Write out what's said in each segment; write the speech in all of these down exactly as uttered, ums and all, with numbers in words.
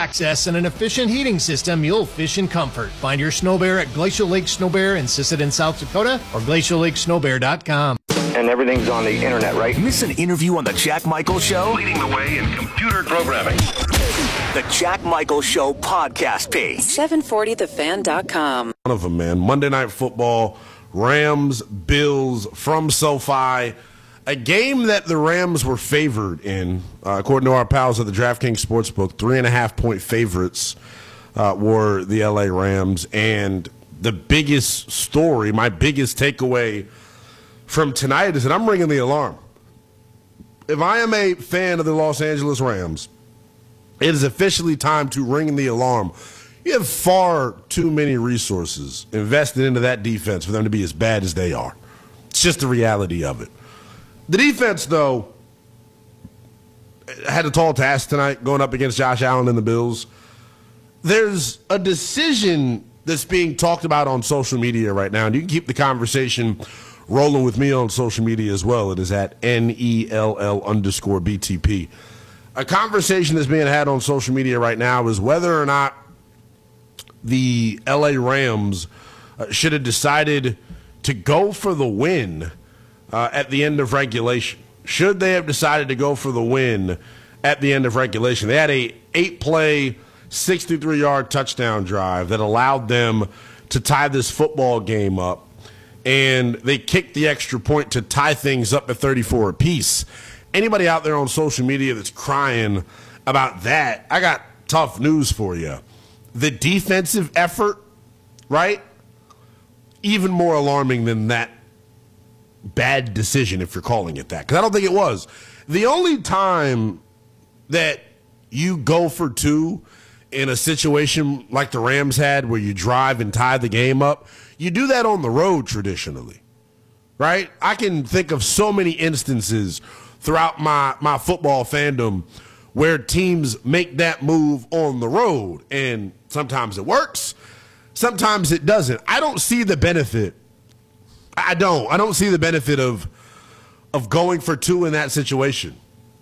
access, and an efficient heating system, you'll fish in comfort. Find your snow bear at Glacial Lake Snow Bear in Sisseton, South Dakota, or glacial lake snow bear dot com. And everything's on the internet, right? Miss an interview on the Jack Michael Show? Leading the way in computer programming. The Jack Michael Show podcast page. seven forty the fan dot com. One of them, man. Monday Night Football, Rams, Bills from SoFi. A game that the Rams were favored in, uh, according to our pals at the DraftKings Sportsbook. Three and a half point favorites uh, were the L A Rams. And the biggest story, my biggest takeaway from tonight is that I'm ringing the alarm. If I am a fan of the Los Angeles Rams, it is officially time to ring the alarm. You have far too many resources invested into that defense for them to be as bad as they are. It's just the reality of it. The defense, though, had a tall task tonight going up against Josh Allen and the Bills. There's a decision that's being talked about on social media right now, and you can keep the conversation rolling with me on social media as well. It is at N E L L underscore B T P. A conversation that's being had on social media right now is whether or not the L A Rams uh, should have decided to go for the win uh, at the end of regulation. Should they have decided to go for the win at the end of regulation? They had a eight-play, sixty-three yard touchdown drive that allowed them to tie this football game up, and they kicked the extra point to tie things up at thirty-four apiece. Anybody out there on social media that's crying about that, I got tough news for you. The defensive effort, right, even more alarming than that bad decision, if you're calling it that, because I don't think it was. The only time that you go for two in a situation like the Rams had where you drive and tie the game up, you do that on the road traditionally, right? I can think of so many instances throughout my, my football fandom where teams make that move on the road, and sometimes it works, sometimes it doesn't. I don't see the benefit. I don't. I don't see the benefit of of going for two in that situation.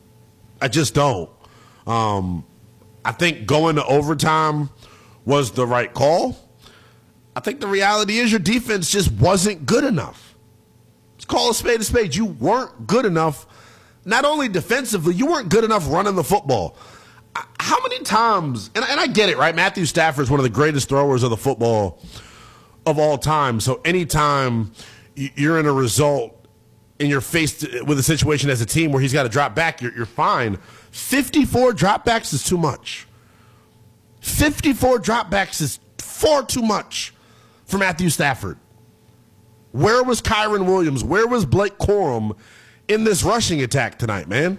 I just don't. Um, I think going to overtime was the right call. I think the reality is your defense just wasn't good enough. Let's call a spade a spade. You weren't good enough. Not only defensively, you weren't good enough running the football. How many times, and, and I get it, right? Matthew Stafford is one of the greatest throwers of the football of all time. So anytime you're in a result and you're faced with a situation as a team where he's got to drop back, you're, you're fine. fifty-four dropbacks is too much. fifty-four dropbacks is far too much for Matthew Stafford. Where was Kyron Williams? Where was Blake Corum in this rushing attack tonight, man?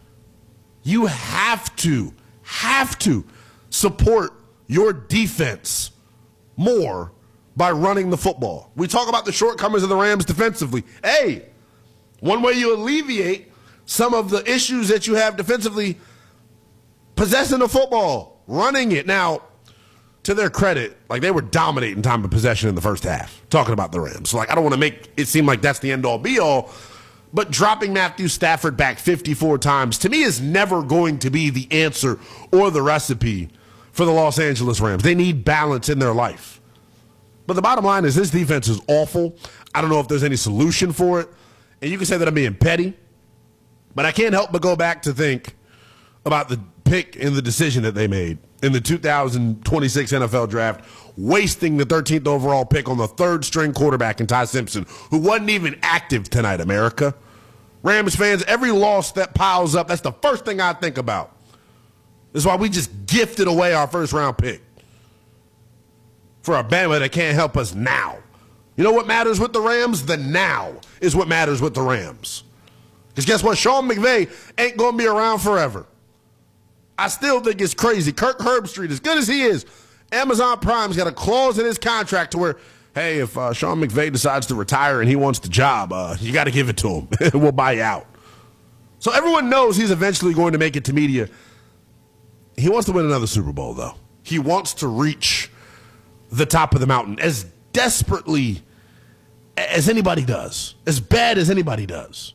You have to, have to support your defense more by running the football. We talk about the shortcomings of the Rams defensively. Hey, one way you alleviate some of the issues that you have defensively, possessing the football, running it. Now, to their credit, like they were dominating time of possession in the first half, talking about the Rams. So, like, I don't want to make it seem like that's the end-all, be-all, but dropping Matthew Stafford back fifty-four times, to me, is never going to be the answer or the recipe for the Los Angeles Rams. They need balance in their life. But the bottom line is this defense is awful. I don't know if there's any solution for it. And you can say that I'm being petty, but I can't help but go back to think about the pick and the decision that they made in the two thousand twenty-six N F L Draft, wasting the thirteenth overall pick on the third-string quarterback in Ty Simpson, who wasn't even active tonight, America. Rams fans, every loss that piles up, that's the first thing I think about. That's why we just gifted away our first-round pick for a bandwidth that can't help us now. You know what matters with the Rams? The now is what matters with the Rams. Because guess what? Sean McVay ain't going to be around forever. I still think it's crazy. Kirk Herbstreit, as good as he is, Amazon Prime's got a clause in his contract to where, hey, if uh, Sean McVay decides to retire and he wants the job, uh, you got to give it to him. We'll buy you out. So everyone knows he's eventually going to make it to media. He wants to win another Super Bowl, though. He wants to reach the top of the mountain as desperately as anybody does, as bad as anybody does.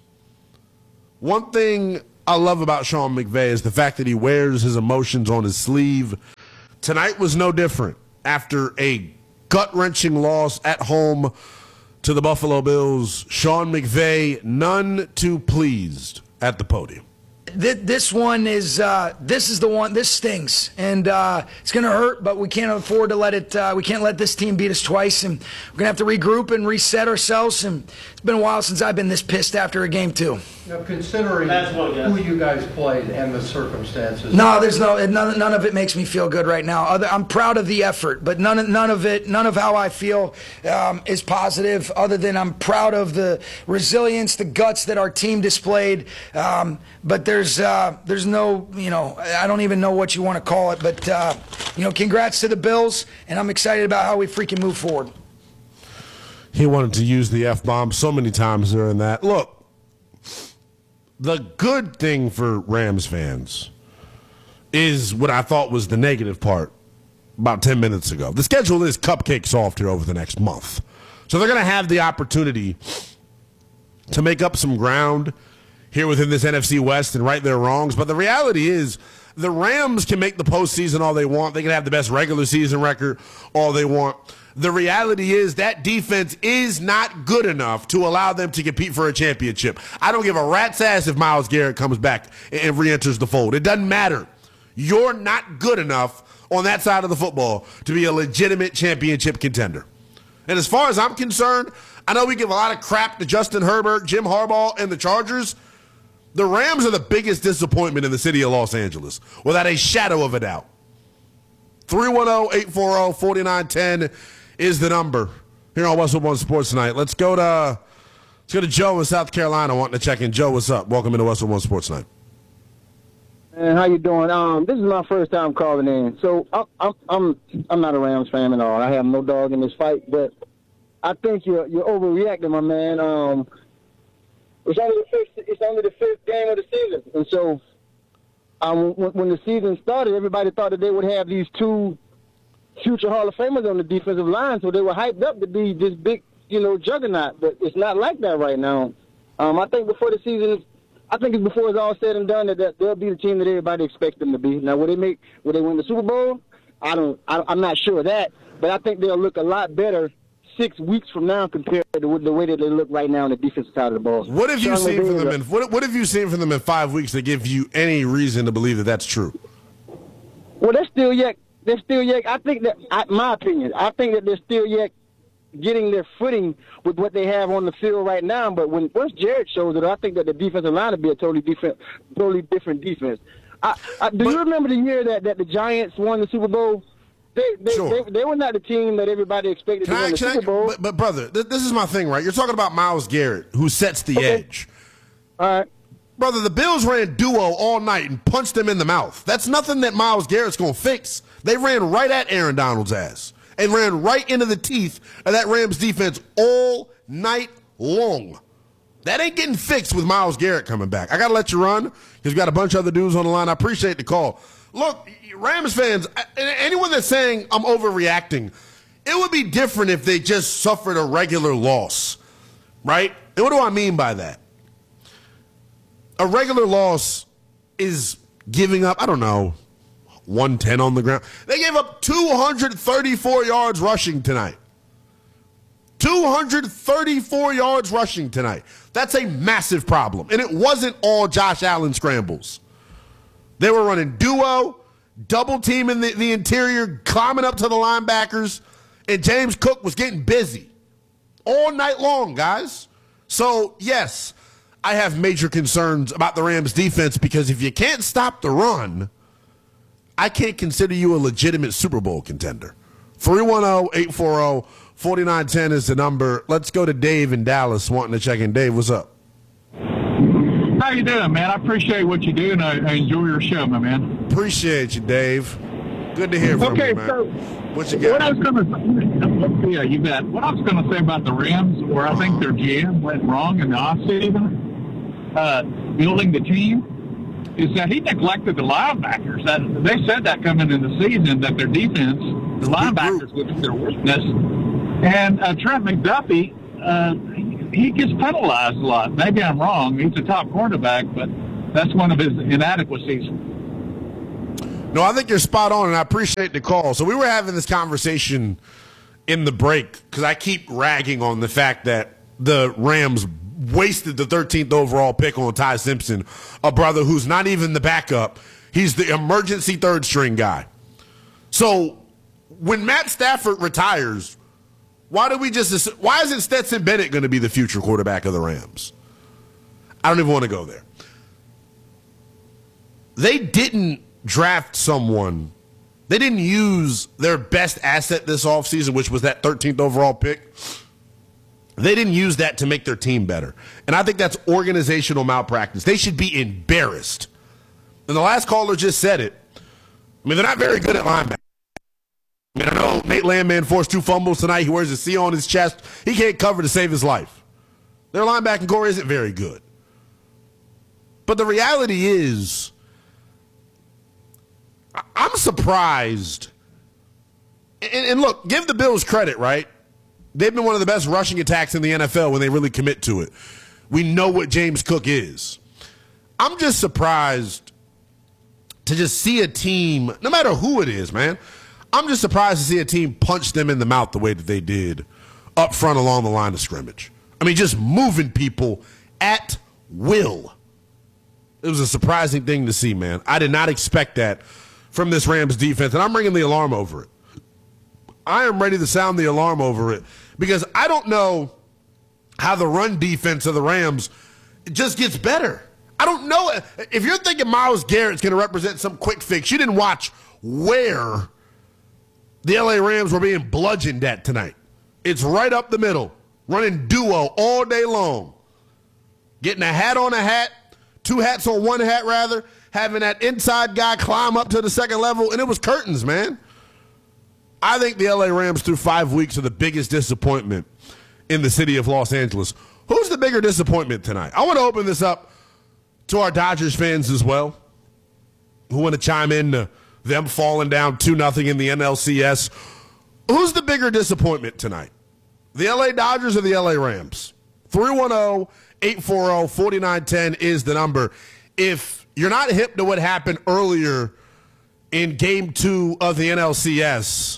One thing I love about Sean McVay is the fact that he wears his emotions on his sleeve. tonight was no different. After a gut-wrenching loss at home to the Buffalo Bills, Sean McVay none too pleased at the podium. This one is uh, this is the one. This stings, and uh, it's going to hurt. But we can't afford to let it. Uh, we can't let this team beat us twice, and we're going to have to regroup and reset ourselves. And it's been a while since I've been this pissed after a game too. Now, considering who you guys played and the circumstances. No, there's no none, none of it makes me feel good right now. Other, I'm proud of the effort, but none of none of it, none of how I feel um, is positive. Other than I'm proud of the resilience, the guts that our team displayed. Um, but there's uh, there's no, you know, I don't even know what you want to call it. But uh, you know, congrats to the Bills, and I'm excited about how we freaking move forward. He wanted to use the F-bomb so many times during that. Look. The good thing for Rams fans is what I thought was the negative part about ten minutes ago. The schedule is cupcake soft here over the next month. So they're going to have the opportunity to make up some ground here within this N F C West and right their wrongs. But the reality is the Rams can make the postseason all they want. They can have the best regular season record all they want. The reality is that defense is not good enough to allow them to compete for a championship. I don't give a rat's ass if Myles Garrett comes back and re-enters the fold. It doesn't matter. You're not good enough on that side of the football to be a legitimate championship contender. And as far as I'm concerned, I know we give a lot of crap to Justin Herbert, Jim Harbaugh, and the Chargers. The Rams are the biggest disappointment in the city of Los Angeles, without a shadow of a doubt. three one zero, eight four zero, four nine one zero is the number here on Westwood One Sports Tonight. Let's go to let's go to Joe in South Carolina wanting to check in. Joe, what's up? Welcome into Westwood One Sports Tonight. Man, how you doing? Um, this is my first time calling in, so I'm I'm I'm I'm not a Rams fan at all. I have no dog in this fight, but I think you're you're overreacting, my man. Um, it's only the fifth it's only the fifth game of the season, and so um, when, when the season started, everybody thought that they would have these two future Hall of Famers on the defensive line, so they were hyped up to be this big, you know, juggernaut. But it's not like that right now. Um, I think before the season, I think it's before it's all said and done that, that they'll be the team that everybody expects them to be. Now, will they make, will they win the Super Bowl? I don't, I, I'm not sure of that, but I think they'll look a lot better six weeks from now compared to the way that they look right now on the defensive side of the ball. What have you seen from them? In, what, what have you seen from them in five weeks that give you any reason to believe that that's true? Well, they're still yet. They're still yet. I think that, I, my opinion, I think that they're still yet getting their footing with what they have on the field right now. But when once Jared shows it, I think that the defensive line will be a totally different, totally different defense. I, I, do but, you remember the year that, that the Giants won the Super Bowl? They they, sure. they they were not the team that everybody expected can to win I, the Super I, Bowl. But, but brother, th- this is my thing, right? You're talking about Myles Garrett, who sets the okay. edge. All right. Brother, the Bills ran duo all night and punched him in the mouth. That's nothing that Myles Garrett's going to fix. They ran right at Aaron Donald's ass and ran right into the teeth of that Rams defense all night long. That ain't getting fixed with Myles Garrett coming back. I got to let you run because we got a bunch of other dudes on the line. I appreciate the call. Look, Rams fans, anyone that's saying I'm overreacting, it would be different if they just suffered a regular loss, right? And what do I mean by that? A regular loss is giving up, I don't know, one ten on the ground. They gave up two hundred thirty-four yards rushing tonight. two hundred thirty-four yards rushing tonight. That's a massive problem. And it wasn't all Josh Allen scrambles. They were running duo, double teaming the, the interior, climbing up to the linebackers, and James Cook was getting busy all night long, guys. So, yes, I have major concerns about the Rams defense because if you can't stop the run, I can't consider you a legitimate Super Bowl contender. three one zero, eight four zero, four nine one zero is the number. Let's go to Dave in Dallas wanting to check in. Dave, what's up? How you doing, man? I appreciate what you do, and I, I enjoy your show, my man. Appreciate you, Dave. Good to hear from okay, you, man. So what you got? What I was going to, yeah, you bet. What I was going to say about the Rams, where I think their G M went wrong in the offseason, uh, building the team, is that he neglected the linebackers. That they said that coming in the season that their defense, the linebackers, would be their weakness. And uh, Trent McDuffie, uh, he gets penalized a lot. Maybe I'm wrong. He's a top cornerback, but that's one of his inadequacies. No, I think you're spot on, and I appreciate the call. So we were having this conversation in the break because I keep ragging on the fact that the Rams wasted the thirteenth overall pick on Ty Simpson, a brother who's not even the backup. He's the emergency third-string guy. So when Matt Stafford retires, why do we just why isn't Stetson Bennett going to be the future quarterback of the Rams? I don't even want to go there. They didn't draft someone. They didn't use their best asset this offseason, which was that thirteenth overall pick. They didn't use that to make their team better. And I think that's organizational malpractice. They should be embarrassed. And the last caller just said it. I mean, they're not very good at linebacker. I mean, I know Nate Landman forced two fumbles tonight. He wears a C on his chest. He can't cover to save his life. Their linebacking core isn't very good. But the reality is, I'm surprised. And, and look, give the Bills credit, right? They've been one of the best rushing attacks in the N F L when they really commit to it. We know what James Cook is. I'm just surprised to just see a team, no matter who it is, man, I'm just surprised to see a team punch them in the mouth the way that they did up front along the line of scrimmage. I mean, just moving people at will. It was a surprising thing to see, man. I did not expect that from this Rams defense, and I'm ringing the alarm over it. I am ready to sound the alarm over it because I don't know how the run defense of the Rams just gets better. I don't know. If you're thinking Myles Garrett's going to represent some quick fix, you didn't watch where the L A Rams were being bludgeoned at tonight. It's right up the middle, running duo all day long, getting a hat on a hat, two hats on one hat, rather, having that inside guy climb up to the second level, and it was curtains, man. I think the L A Rams through five weeks are the biggest disappointment in the city of Los Angeles. Who's the bigger disappointment tonight? I want to open this up to our Dodgers fans as well, who want to chime in to them falling down two nothing in the N L C S. Who's the bigger disappointment tonight? The L A Dodgers or the L A Rams? three one zero, eight four zero, four nine one zero is the number. If you're not hip to what happened earlier in game two of the N L C S,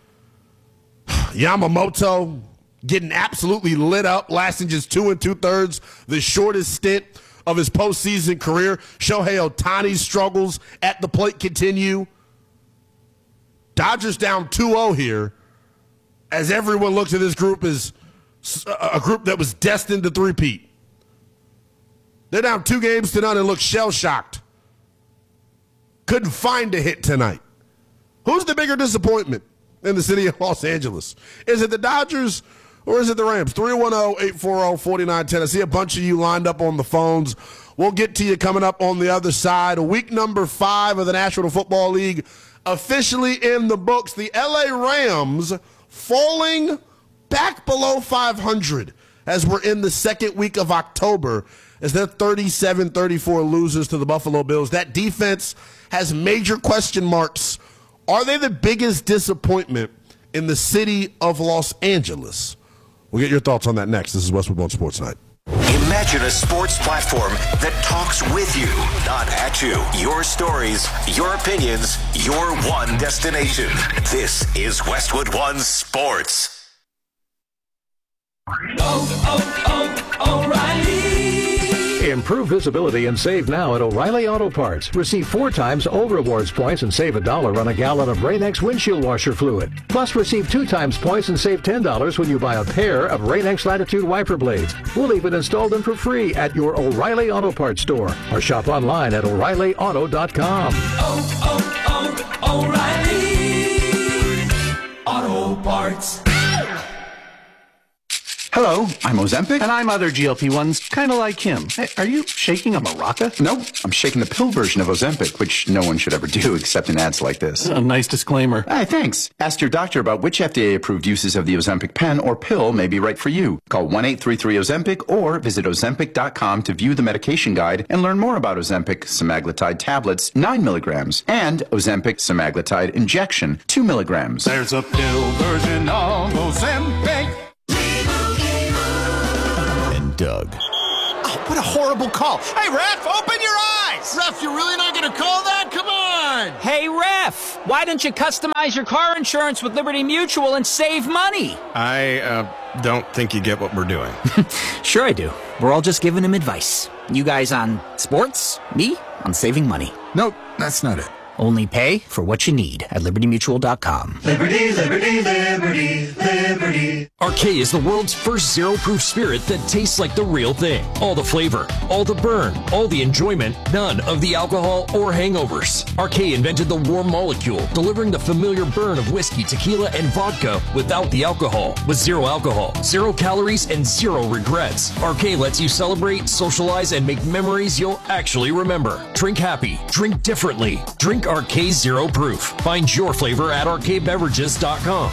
Yamamoto getting absolutely lit up, lasting just two and two-thirds, the shortest stint of his postseason career. Shohei Ohtani's struggles at the plate continue. Dodgers down two oh here as everyone looks at this group as a group that was destined to three-peat. They're down two games to none and look shell-shocked. Couldn't find a hit tonight. Who's the bigger disappointment in the city of Los Angeles? Is it the Dodgers or is it the Rams? three one zero, eight four zero, four nine one zero. I see a bunch of you lined up on the phones. We'll get to you coming up on the other side. Week number five of the National Football League officially in the books. The L A Rams falling back below five hundred as we're in the second week of October as they're thirty-seven thirty-four losers to the Buffalo Bills. That defense has major question marks. Are they the biggest disappointment in the city of Los Angeles? We'll get your thoughts on that next. This is Westwood One Sports Night. Imagine a sports platform that talks with you, not at you. Your stories, your opinions, your one destination. This is Westwood One Sports. Oh, oh, oh, O'Reilly. Improve visibility and save now at O'Reilly Auto Parts. Receive four times O Rewards points and save a dollar on a gallon of Rain-X windshield washer fluid. Plus, receive two times points and save ten dollars when you buy a pair of Rain-X Latitude wiper blades. We'll even install them for free at your O'Reilly Auto Parts store or shop online at O'Reilly Auto dot com. Oh, oh, oh, O'Reilly Auto Parts. Hello, I'm Ozempic. And I'm other G L P ones, kind of like him. Hey, are you shaking a maraca? No, I'm shaking the pill version of Ozempic, which no one should ever do except in ads like this. A nice disclaimer. Hey, thanks. Ask your doctor about which F D A-approved uses of the Ozempic pen or pill may be right for you. Call one eight three three Ozempic or visit Ozempic dot com to view the medication guide and learn more about Ozempic semaglutide tablets, nine milligrams, and Ozempic semaglutide injection, two milligrams. There's a pill version of Ozempic. Doug. Oh, what a horrible call. Hey, Ref, open your eyes. Ref, you're really not going to call that? Come on. line! Hey, ref! Why don't you customize your car insurance with Liberty Mutual and save money? I, uh, don't think you get what we're doing. Sure I do. We're all just giving him advice. You guys on sports, me on saving money. Nope, that's not it. Only pay for what you need at liberty mutual dot com. Liberty, liberty, liberty, liberty. Arcade is the world's first zero-proof spirit that tastes like the real thing. All the flavor, all the burn, all the enjoyment, none of the alcohol or hangovers. Arcade invented the warm molecule, delivering the familiar burn of whiskey, tequila, and vodka without the alcohol. With zero alcohol, zero calories, and zero regrets. Arcade lets you celebrate, socialize, and make memories you'll actually remember. Drink happy, drink differently, drink Arcade Zero Proof. Find your flavor at arcade beverages dot com.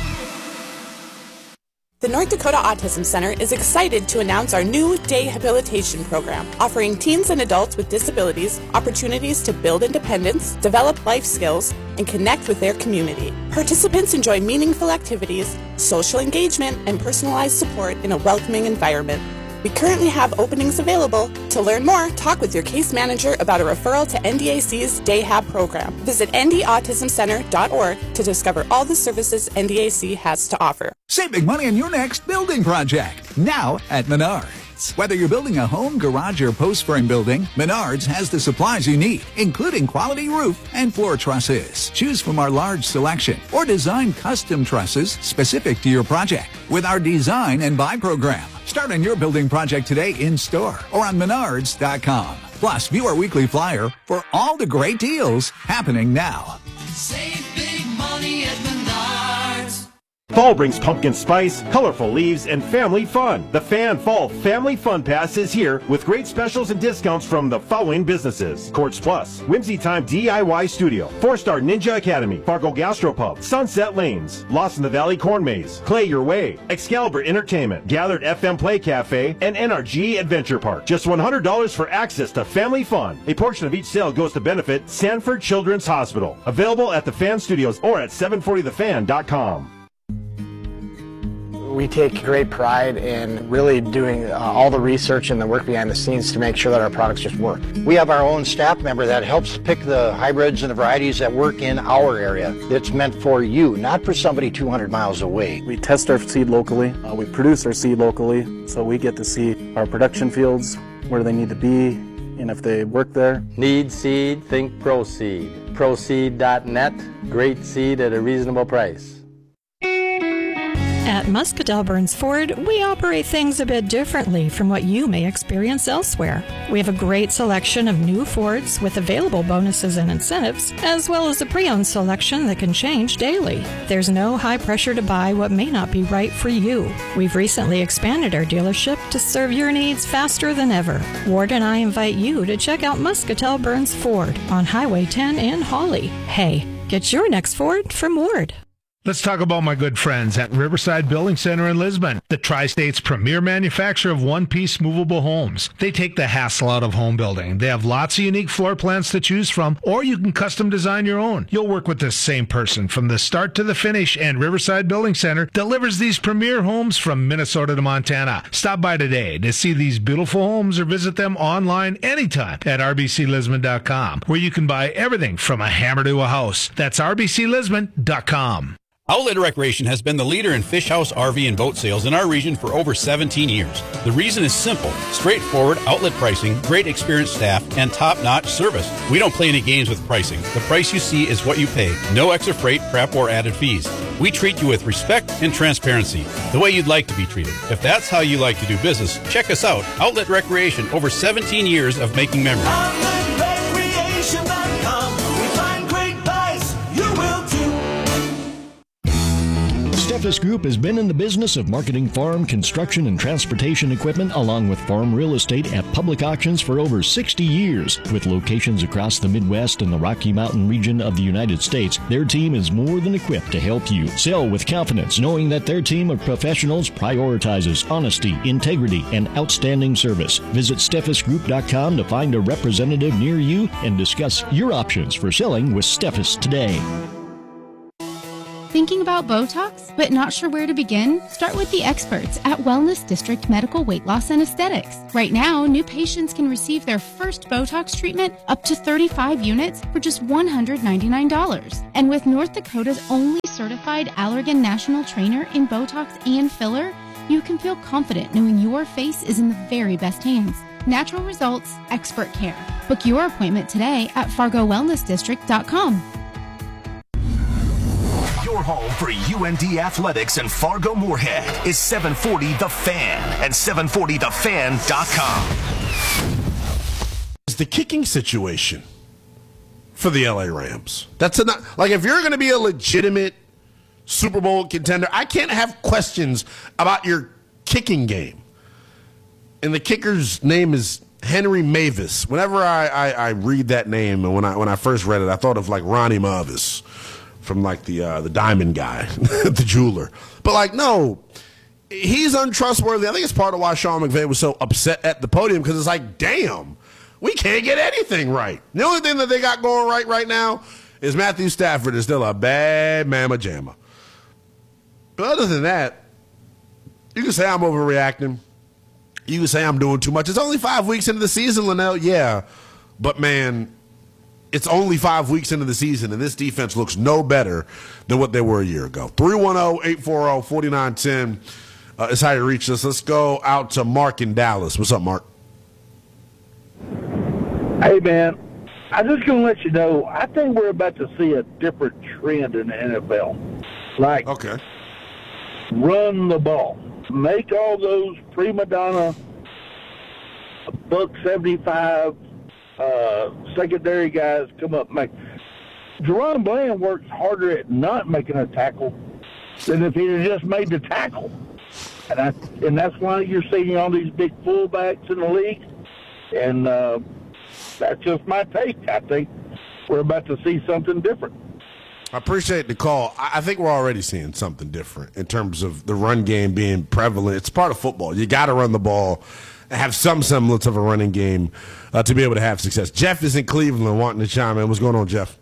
The North Dakota Autism Center is excited to announce our new day habilitation program, offering teens and adults with disabilities opportunities to build independence, develop life skills, and connect with their community. Participants enjoy meaningful activities, social engagement, and personalized support in a welcoming environment. We currently have openings available. To learn more, talk with your case manager about a referral to N D A C's Day Hab program. Visit n d autism center dot org to discover all the services N D A C has to offer. Save big money on your next building project, now at Menards. Whether you're building a home, garage, or post-frame building, Menards has the supplies you need, including quality roof and floor trusses. Choose from our large selection or design custom trusses specific to your project with our Design and Buy program. Start on your building project today in-store or on menards dot com. Plus, view our weekly flyer for all the great deals happening now. Save big money at Menards. Fall brings pumpkin spice, colorful leaves, and family fun. The Fan Fall Family Fun Pass is here with great specials and discounts from the following businesses: Quartz Plus, Whimsy Time D I Y Studio, Four Star Ninja Academy, Fargo Gastropub, Sunset Lanes, Lost in the Valley Corn Maze, Play Your Way, Excalibur Entertainment, Gathered F M Play Cafe, and N R G Adventure Park. Just one hundred dollars for access to family fun. A portion of each sale goes to benefit Sanford Children's Hospital. Available at the Fan Studios or at seven forty the fan dot com. We take great pride in really doing uh, all the research and the work behind the scenes to make sure that our products just work. We have our own staff member that helps pick the hybrids and the varieties that work in our area. It's meant for you, not for somebody two hundred miles away. We test our seed locally. Uh, we produce our seed locally, so we get to see our production fields, where they need to be, and if they work there. Need seed? Think ProSeed. ProSeed dot net. Great seed at a reasonable price. At Muscatel Burns Ford, we operate things a bit differently from what you may experience elsewhere. We have a great selection of new Fords with available bonuses and incentives, as well as a pre-owned selection that can change daily. There's no high pressure to buy what may not be right for you. We've recently expanded our dealership to serve your needs faster than ever. Ward and I invite you to check out Muscatel Burns Ford on Highway ten in Hawley. Hey, get your next Ford from Ward. Let's talk about my good friends at Riverside Building Center in Lisbon, the Tri-State's premier manufacturer of one-piece movable homes. They take the hassle out of home building. They have lots of unique floor plans to choose from, or you can custom design your own. You'll work with the same person from the start to the finish, and Riverside Building Center delivers these premier homes from Minnesota to Montana. Stop by today to see these beautiful homes or visit them online anytime at r b c lisbon dot com, where you can buy everything from a hammer to a house. That's r b c lisbon dot com. Outlet Recreation has been the leader in fish house, R V, and boat sales in our region for over seventeen years. The reason is simple: straightforward outlet pricing, great experienced staff, and top-notch service. We don't play any games with pricing. The price you see is what you pay. No extra freight, prep, or added fees. We treat you with respect and transparency, the way you'd like to be treated. If that's how you like to do business, check us out. Outlet Recreation, over seventeen years of making memories. outlet recreation dot com. We find great buys. You will too. Steffes Group has been in the business of marketing farm, construction, and transportation equipment along with farm real estate at public auctions for over sixty years. With locations across the Midwest and the Rocky Mountain region of the United States, their team is more than equipped to help you sell with confidence, knowing that their team of professionals prioritizes honesty, integrity, and outstanding service. Visit steffes group dot com to find a representative near you and discuss your options for selling with Steffes today. Thinking about Botox, but not sure where to begin? Start with the experts at Wellness District Medical Weight Loss and Aesthetics. Right now, new patients can receive their first Botox treatment up to thirty-five units for just one hundred ninety-nine dollars. And with North Dakota's only certified Allergan National Trainer in Botox and filler, you can feel confident knowing your face is in the very best hands. Natural results, expert care. Book your appointment today at fargo wellness district dot com. Your home for U N D athletics and Fargo Moorhead is seven forty The Fan and seven forty the fan dot com. It's the kicking situation for the L A Rams. That's a, like if you're going to be a legitimate Super Bowl contender, I can't have questions about your kicking game. And the kicker's name is Henry Mavis. Whenever I, I, I read that name, and when I when I first read it, I thought of like Ronnie Mavis from like the uh, the diamond guy, the jeweler. But like, no, he's untrustworthy. I think it's part of why Sean McVay was so upset at the podium, because it's like, damn, we can't get anything right. The only thing that they got going right right now is Matthew Stafford is still a bad mamma jamma. But other than that, you can say I'm overreacting. You can say I'm doing too much. It's only five weeks into the season, Linnell. Yeah, but man, it's only five weeks into the season, and this defense looks no better than what they were a year ago. three one zero, eight four zero, four nine one zero uh, is how you reach us. Let's go out to Mark in Dallas. What's up, Mark? Hey, man, I'm just going to let you know, I think we're about to see a different trend in the N F L. Like, okay, run the ball. Make all those prima donna, buck seventy-five, uh, secondary guys come up and make. Jerron Bland works harder at not making a tackle than if he had just made the tackle. And, I, and that's why you're seeing all these big fullbacks in the league. And uh, that's just my take. I think we're about to see something different. I appreciate the call. I think we're already seeing something different in terms of the run game being prevalent. It's part of football. You got to run the ball and have some semblance of a running game uh, to be able to have success. Jeff is in Cleveland wanting to chime in. What's going on, Jeff?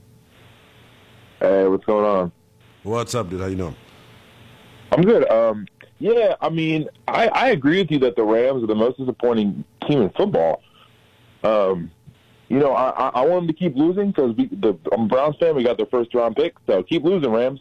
Hey, what's going on? What's up, dude? How you doing? I'm good. Um, yeah, I mean, I, I agree with you that the Rams are the most disappointing team in football. Um You know, I, I want them to keep losing because the I'm a Browns fan. We got their first round pick, so keep losing, Rams.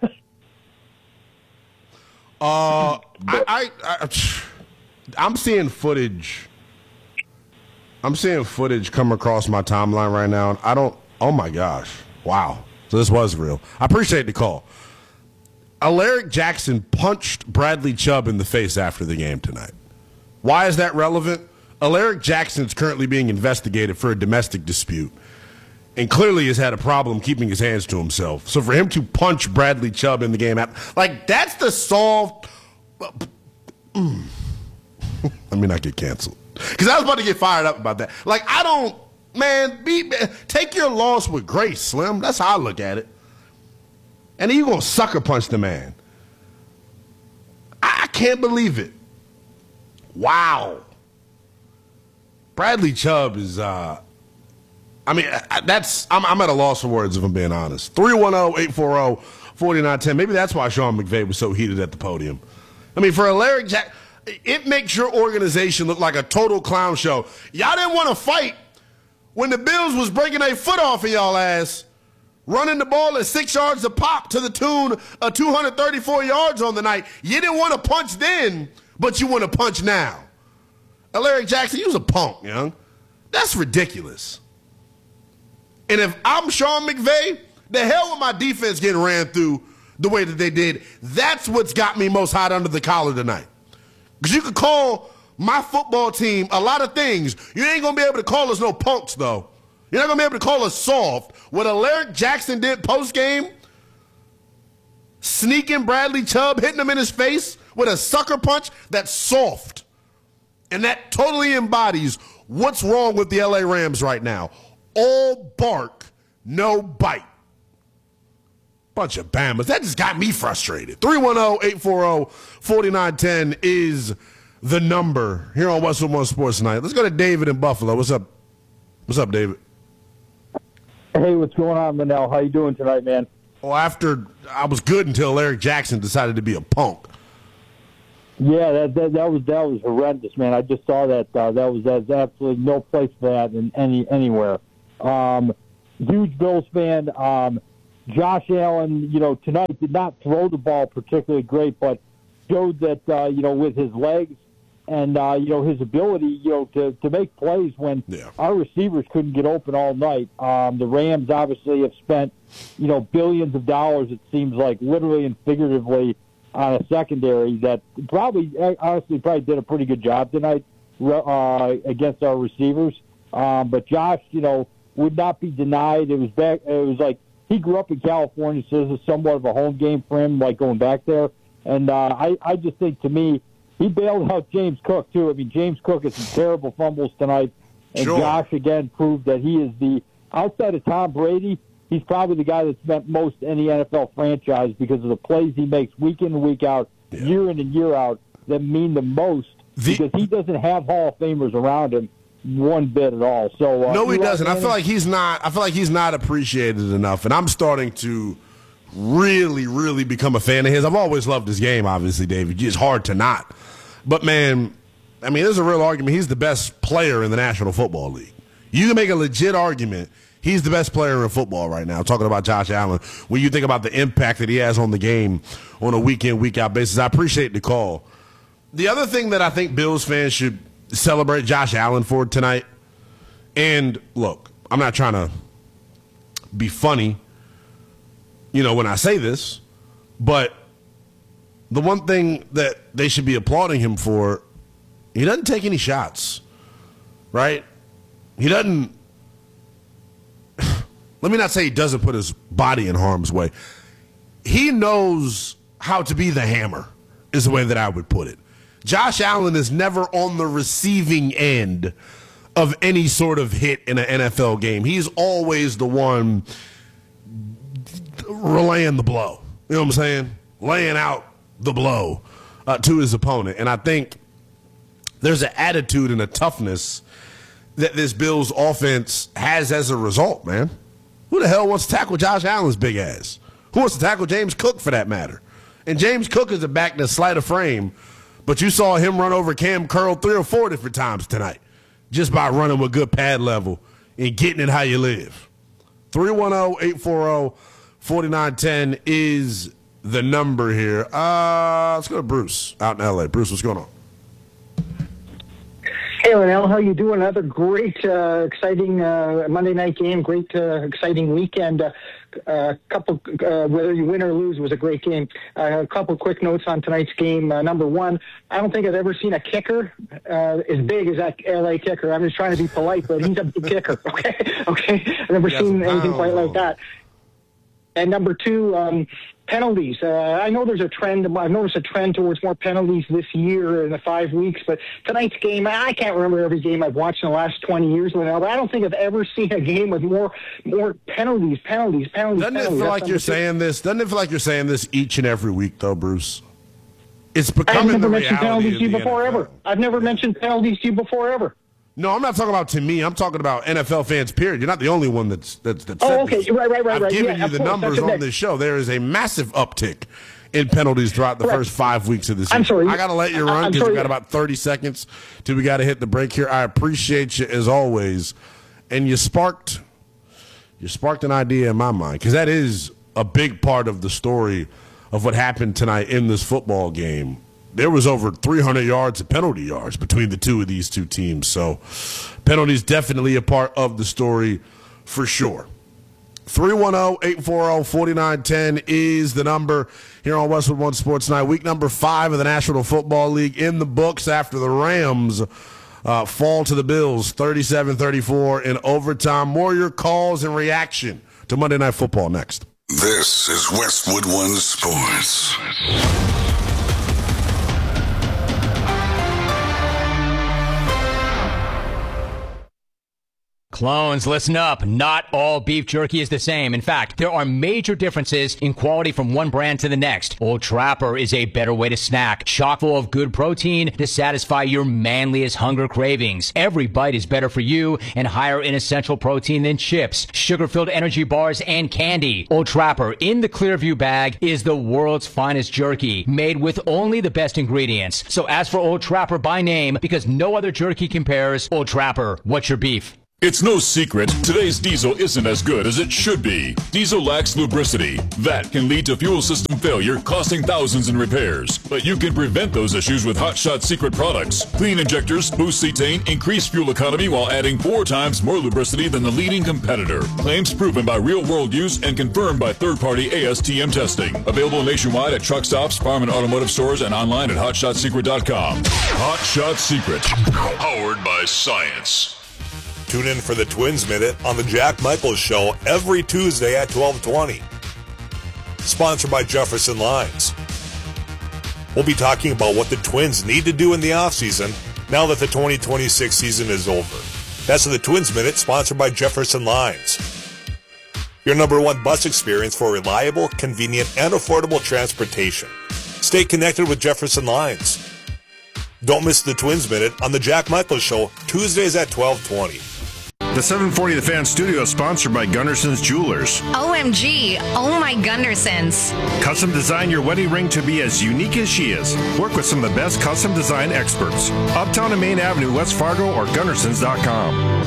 uh, I, I, I, I'm seeing footage. I'm seeing footage come across my timeline right now, and I don't. Oh my gosh! Wow. So this was real. I appreciate the call. Alaric Jackson punched Bradley Chubb in the face after the game tonight. Why is that relevant? Alaric Jackson is currently being investigated for a domestic dispute and clearly has had a problem keeping his hands to himself. So for him to punch Bradley Chubb in the game, like, that's the solved. Mm. Let me not get canceled. Because I was about to get fired up about that. Like, I don't, man, be, take your loss with grace, Slim. That's how I look at it. And then you're going to sucker punch the man. I can't believe it. Wow. Bradley Chubb is, uh, I mean, that's, I'm, I'm at a loss for words if I'm being honest. three one zero, eight four zero, four nine one zero. Maybe that's why Sean McVay was so heated at the podium. I mean, for Alaric Jack, it makes your organization look like a total clown show. Y'all didn't want to fight when the Bills was breaking their foot off of y'all ass, running the ball at six yards a pop to the tune of two hundred thirty-four yards on the night. You didn't want to punch then, but you want to punch now. Alaric Jackson, you was a punk, young. That's ridiculous. And if I'm Sean McVay, the hell with my defense getting ran through the way that they did. That's what's got me most hot under the collar tonight. Because you could call my football team a lot of things. You ain't going to be able to call us no punks, though. You're not going to be able to call us soft. What Alaric Jackson did post-game, sneaking Bradley Chubb, hitting him in his face with a sucker punch, that's soft. And that totally embodies what's wrong with the L A Rams right now. All bark, no bite. Bunch of Bamas. That just got me frustrated. three one zero, eight four zero, four nine one zero is the number here on Westwood One Sports Tonight. Let's go to David in Buffalo. What's up? What's up, David? Hey, what's going on, Linnell? How you doing tonight, man? Well, after I was good until Eric Jackson decided to be a punk. Yeah, that that, that was that was horrendous, man. I just saw that. Uh, that was that's absolutely no place for that in any anywhere. Um, huge Bills fan. Um, Josh Allen, you know, tonight did not throw the ball particularly great, but showed that uh, you know with his legs and uh, you know his ability, you know, to to make plays when yeah. our receivers couldn't get open all night. Um, the Rams obviously have spent you know billions of dollars. It seems like literally and figuratively. On a secondary that probably, honestly, probably did a pretty good job tonight uh, against our receivers. Um, but Josh, you know, would not be denied. It was back. It was like he grew up in California, so this is somewhat of a home game for him, like going back there. And uh, I, I just think, to me, he bailed out James Cook too. I mean, James Cook had some terrible fumbles tonight, and sure. Josh again proved that he is the outside of Tom Brady. He's probably the guy that's meant most in the N F L franchise because of the plays he makes week in and week out, yeah. year in and year out, that mean the most the, because he doesn't have Hall of Famers around him one bit at all. So uh, no, he doesn't. I feel like he's not. I feel like he's not appreciated enough, and I'm starting to really, really become a fan of his. I've always loved his game, obviously, David. It's hard to not. But man, I mean, there's a real argument. He's the best player in the National Football League. You can make a legit argument. He's the best player in football right now, talking about Josh Allen. When you think about the impact that he has on the game on a week-in, week-out basis, I appreciate the call. The other thing that I think Bills fans should celebrate Josh Allen for tonight, and look, I'm not trying to be funny, you know, when I say this, but the one thing that they should be applauding him for, he doesn't take any shots, right? He doesn't. Let me not say he doesn't put his body in harm's way. He knows how to be the hammer, is the way that I would put it. Josh Allen is never on the receiving end of any sort of hit in an N F L game. He's always the one relaying the blow. You know what I'm saying? Laying out the blow uh, to his opponent. And I think there's an attitude and a toughness that this Bills offense has as a result, man. Who the hell wants to tackle Josh Allen's big ass? Who wants to tackle James Cook for that matter? And James Cook is a back that's slight of frame, but you saw him run over Cam Curl three or four different times tonight just by running with good pad level and getting it how you live. three one zero, eight four zero, four nine one zero is the number here. Uh, let's go to Bruce out in L A. Bruce, what's going on? Hey, Linnell, how you doing? Another great, uh, exciting uh, Monday night game. Great, uh, exciting weekend. A uh, uh, couple, uh, whether you win or lose, was a great game. Uh, a couple quick notes on tonight's game. Uh, number one, I don't think I've ever seen a kicker uh, as big as that L A kicker. I'm just trying to be polite, but he's a big kicker. Okay, okay. I've never seen anything quite like that. And number two, um, penalties. Uh, I know there's a trend. I've noticed a trend towards more penalties this year in the five weeks. But tonight's game, I can't remember every game I've watched in the last twenty years, Linnell, but I don't think I've ever seen a game with more more penalties, penalties, penalties. Doesn't penalties. it feel That's like you're saying this? Doesn't it feel like you're saying this each and every week, though, Bruce? It's becoming I've never the mentioned reality penalties of to you the before N F L. ever. I've never mentioned penalties to you before ever. No, I'm not talking about to me. I'm talking about N F L fans, period. You're not the only one that's that's that's. Oh, okay, this. right, right, right, I've right. given Yeah, you the course. numbers That's on this show. There is a massive uptick in penalties throughout the Correct. first five weeks of the season. I'm sorry. I got to let you run I'm because we sorry. got about thirty seconds till we got to hit the break here. I appreciate you as always, and you sparked you sparked an idea in my mind because that is a big part of the story of what happened tonight in this football game. There was over three hundred yards of penalty yards between the two of these two teams. So penalties definitely a part of the story for sure. three one zero, eight four zero, four nine one zero is the number here on Westwood One Sports Night. Week number five of the National Football League in the books after the Rams uh, fall to the Bills thirty-seven thirty-four in overtime. More your calls and reaction to Monday Night Football next. This is Westwood One Sports. Clones, listen up. Not all beef jerky is the same. In fact, there are major differences in quality from one brand to the next. Old Trapper is a better way to snack, chock full of good protein to satisfy your manliest hunger cravings. Every bite is better for you and higher in essential protein than chips, sugar-filled energy bars, and candy. Old Trapper in the Clearview bag is the world's finest jerky, made with only the best ingredients. So ask for Old Trapper by name because no other jerky compares. Old Trapper, what's your beef? It's no secret, today's diesel isn't as good as it should be. Diesel lacks lubricity. That can lead to fuel system failure, costing thousands in repairs. But you can prevent those issues with Hot Shot Secret products. Clean injectors, boost cetane, increase fuel economy while adding four times more lubricity than the leading competitor. Claims proven by real-world use and confirmed by third-party A S T M testing. Available nationwide at truck stops, farm and automotive stores, and online at hot shot secret dot com. Hot Shot Secret, powered by science. Tune in for the Twins Minute on the Jack Michaels Show every Tuesday at twelve twenty. Sponsored by Jefferson Lines. We'll be talking about what the Twins need to do in the offseason now that the twenty twenty-six season is over. That's the Twins Minute, sponsored by Jefferson Lines. Your number one bus experience for reliable, convenient, and affordable transportation. Stay connected with Jefferson Lines. Don't miss the Twins Minute on the Jack Michaels Show, Tuesdays at twelve twenty. The seven forty The Fan Studio is sponsored by Gunderson's Jewelers. O M G, oh my Gundersons. Custom design your wedding ring to be as unique as she is. Work with some of the best custom design experts. Uptown and Main Avenue, West Fargo, or Gundersons dot com.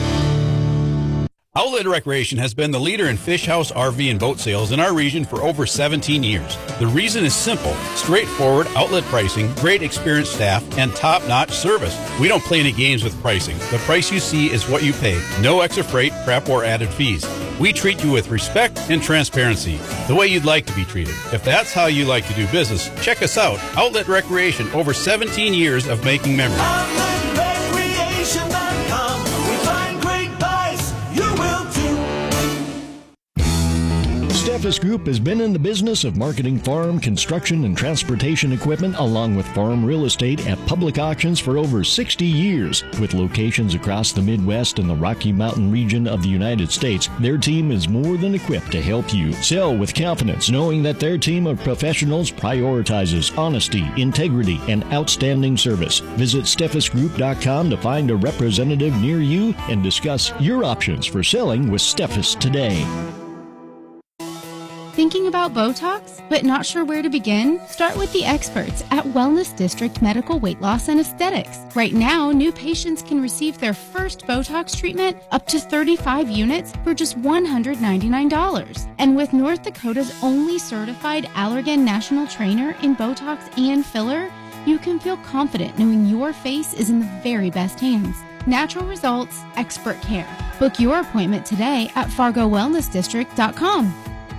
Outlet Recreation has been the leader in fish house, R V, and boat sales in our region for over seventeen years. The reason is simple: straightforward outlet pricing, great experienced staff, and top-notch service. We don't play any games with pricing. The price you see is what you pay. No extra freight, prep, or added fees. We treat you with respect and transparency, the way you'd like to be treated. If that's how you like to do business, check us out. Outlet Recreation, over seventeen years of making memories. outlet recreation dot com. We find great buys. You will too. Steffes Group has been in the business of marketing farm, construction, and transportation equipment along with farm real estate at public auctions for over sixty years. With locations across the Midwest and the Rocky Mountain region of the United States, their team is more than equipped to help you sell with confidence, knowing that their team of professionals prioritizes honesty, integrity, and outstanding service. Visit Steffes Group dot com to find a representative near you and discuss your options for selling with Steffes today. Thinking about Botox, but not sure where to begin? Start with the experts at Wellness District Medical Weight Loss and Aesthetics. Right now, new patients can receive their first Botox treatment up to thirty-five units for just one hundred ninety-nine dollars. And with North Dakota's only certified Allergan national trainer in Botox and filler, you can feel confident knowing your face is in the very best hands. Natural results, expert care. Book your appointment today at Fargo Wellness District dot com.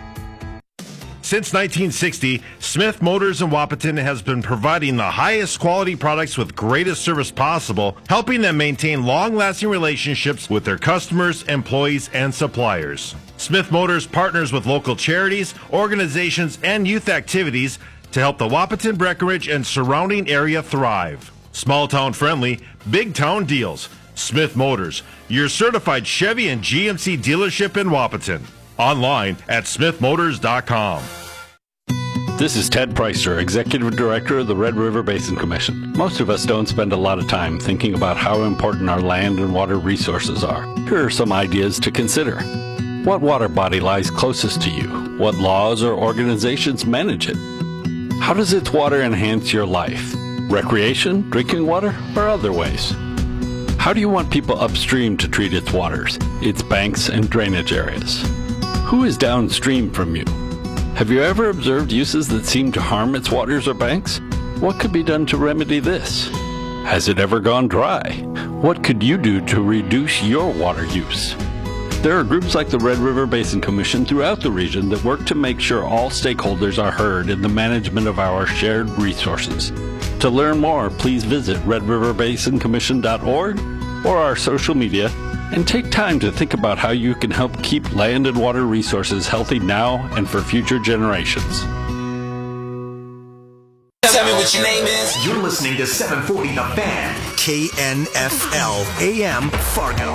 Since nineteen sixty, Smith Motors in Wahpeton has been providing the highest quality products with greatest service possible, helping them maintain long-lasting relationships with their customers, employees, and suppliers. Smith Motors partners with local charities, organizations, and youth activities to help the Wahpeton, Breckenridge, and surrounding area thrive. Small-town friendly, big-town deals. Smith Motors, your certified Chevy and G M C dealership in Wahpeton. Online at smith motors dot com. This is Ted Preister, Executive Director of the Red River Basin Commission. Most of us don't spend a lot of time thinking about how important our land and water resources are. Here are some ideas to consider. What water body lies closest to you? What laws or organizations manage it? How does its water enhance your life? Recreation, drinking water, or other ways? How do you want people upstream to treat its waters, its banks and drainage areas? Who is downstream from you? Have you ever observed uses that seem to harm its waters or banks? What could be done to remedy this? Has it ever gone dry? What could you do to reduce your water use? There are groups like the Red River Basin Commission throughout the region that work to make sure all stakeholders are heard in the management of our shared resources. To learn more, please visit red river basin commission dot org or our social media, and take time to think about how you can help keep land and water resources healthy now and for future generations. Tell me what your name is. You're listening to seven forty The Fan. K N F L A M Fargo.